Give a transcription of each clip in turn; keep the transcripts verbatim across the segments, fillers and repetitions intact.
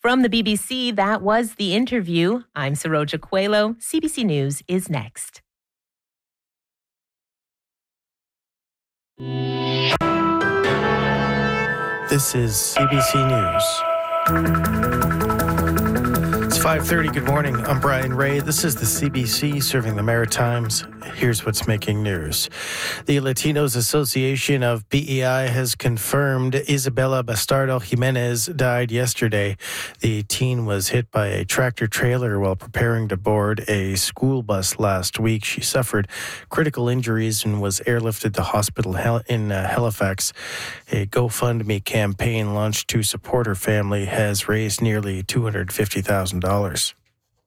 From the B B C, that was the interview. I'm Saroja Coelho. C B C News is next. This is C B C News. It's five thirty. Good morning. I'm Brian Ray. This is the C B C serving the Maritimes. Here's what's making news. The Latinos Association of P E I has confirmed Isabella Bastardo Jimenez died yesterday. The teen was hit by a tractor trailer while preparing to board a school bus last week. She suffered critical injuries and was airlifted to hospital in Halifax. A GoFundMe campaign launched to support her family has raised nearly two hundred fifty thousand dollars.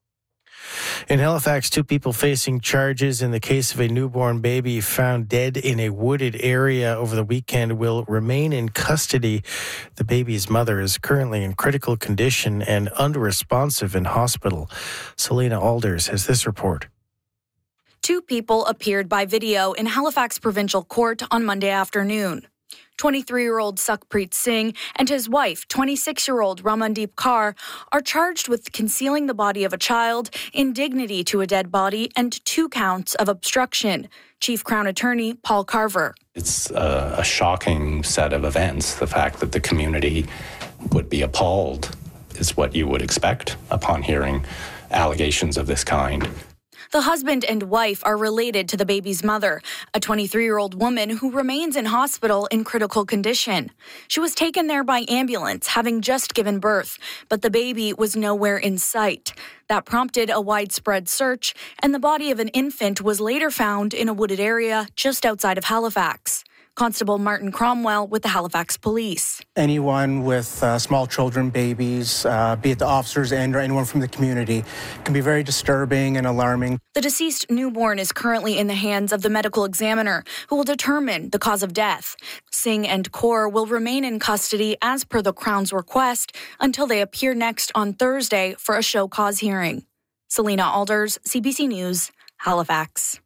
In Halifax, two people facing charges in the case of a newborn baby found dead in a wooded area over the weekend will remain in custody. The baby's mother is currently in critical condition and unresponsive in hospital. Selena Alders has this report. Two people appeared by video in Halifax Provincial Court on Monday afternoon. twenty-three-year-old Sukhpreet Singh and his wife, twenty-six-year-old Ramandeep Kaur, are charged with concealing the body of a child, indignity to a dead body, and two counts of obstruction. Chief Crown Attorney Paul Carver. It's a, a shocking set of events. The fact that the community would be appalled is what you would expect upon hearing allegations of this kind. The husband and wife are related to the baby's mother, a twenty-three-year-old woman who remains in hospital in critical condition. She was taken there by ambulance, having just given birth, but the baby was nowhere in sight. That prompted a widespread search, and the body of an infant was later found in a wooded area just outside of Halifax. Constable Martin Cromwell with the Halifax Police. Anyone with uh, small children, babies, uh, be it the officers and or anyone from the community, can be very disturbing and alarming. The deceased newborn is currently in the hands of the medical examiner, who will determine the cause of death. Singh and Kaur will remain in custody as per the Crown's request until they appear next on Thursday for a show cause hearing. Selena Alders, C B C News, Halifax.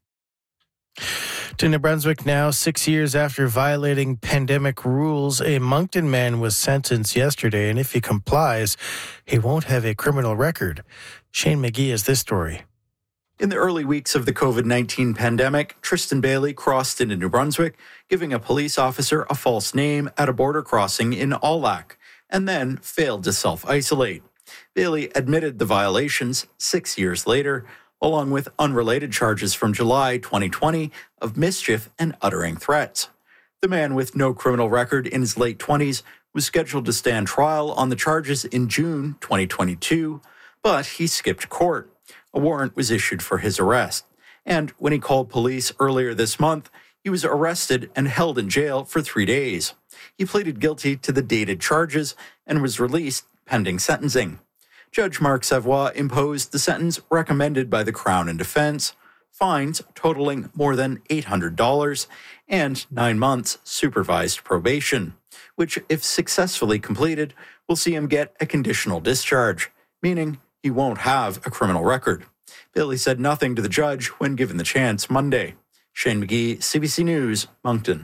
To New Brunswick now, six years after violating pandemic rules, a Moncton man was sentenced yesterday, and if he complies, he won't have a criminal record. Shane McGee has this story. In the early weeks of the covid nineteen pandemic, Tristan Bailey crossed into New Brunswick, giving a police officer a false name at a border crossing in Aulac, and then failed to self-isolate. Bailey admitted the violations six years later, along with unrelated charges from July twenty twenty of mischief and uttering threats. The man with no criminal record in his late twenties was scheduled to stand trial on the charges in June twenty twenty-two, but he skipped court. A warrant was issued for his arrest. And when he called police earlier this month, he was arrested and held in jail for three days. He pleaded guilty to the dated charges and was released pending sentencing. Judge Mark Savoy imposed the sentence recommended by the Crown and Defence, fines totaling more than eight hundred dollars, and nine months supervised probation, which, if successfully completed, will see him get a conditional discharge, meaning he won't have a criminal record. Bailey said nothing to the judge when given the chance Monday. Shane McGee, C B C News, Moncton.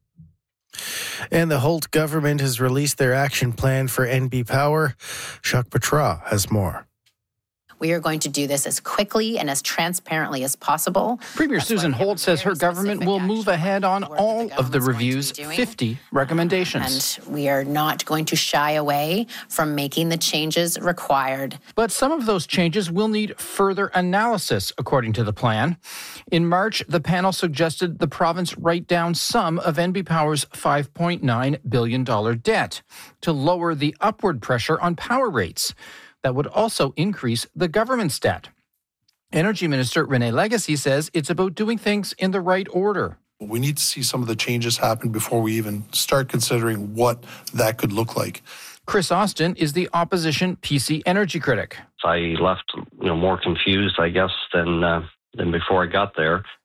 And the Holt government has released their action plan for N B Power. Jacques Petra has more. We are going to do this as quickly and as transparently as possible. Premier Susan Holt says her government will move ahead on all of the review's fifty recommendations. And we are not going to shy away from making the changes required. But some of those changes will need further analysis, according to the plan. In March, the panel suggested the province write down some of N B Power's five point nine billion dollars debt to lower the upward pressure on power rates. That would also increase the government's debt. Energy Minister René Legacy says it's about doing things in the right order. We need to see some of the changes happen before we even start considering what that could look like. Chris Austin is the opposition P C energy critic. I left, you know, more confused, I guess, than uh, than before I got there.